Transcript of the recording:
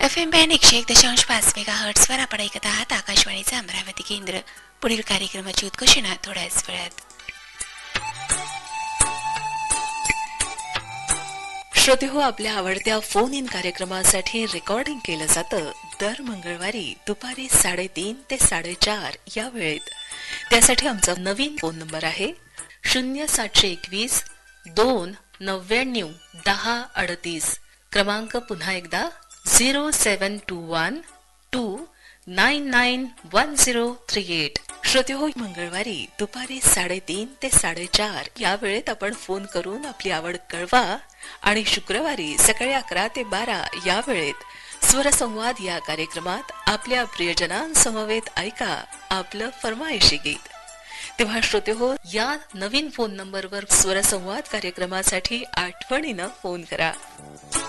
FM band 101.5 megahertz वर आपण ऐकत आहात आकाशवाणीचे अमरावती केंद्र. पुढील कार्यक्रमाची उद्घोषणा थोड्याच वेळात. श्रोते हो, आपल्या आवडत्या फोन इन कार्यक्रमासाठी रेकॉर्डिंग केलं जातं दर मंगळवारी दुपारी 3:30 ते 4:30 या वेळेत. त्यासाठी आमचा नवीन फोन नंबर आहे 0721 299 1038. क्रमांक पुन्हा एकदा 0721 299 1038. श्रोते हो, मंगळवारी दुपारी 3:30 ते 4:30 या वेळेत आपण फोन करून आपली आवड कळवा आणि शुक्रवारी सकाळी 11 ते 12 या वेळेत स्वरसंवाद या कार्यक्रमात आपल्या प्रियजनांसमवेत ऐका आपलं फरमाईशी गीत. तेव्हा श्रोते हो, या नवीन फोन नंबरवर स्वरसंवाद कार्यक्रमासाठी आठवणीनं फोन करा.